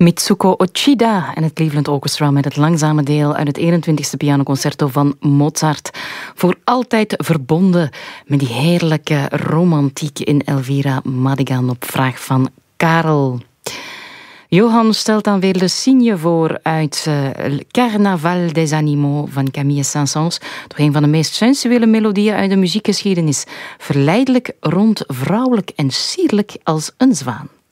Mitsuko Ochida en het Cleveland Orchestra met het langzame deel uit het 21e pianoconcerto van Mozart. Voor altijd verbonden met die heerlijke romantiek in Elvira Madigan op vraag van Karel. Johan stelt dan weer Le Cygne voor uit Carnaval des Animaux van Camille Saint-Saëns. Toch een van de meest sensuele melodieën uit de muziekgeschiedenis. Verleidelijk, rond, vrouwelijk en sierlijk als een zwaan.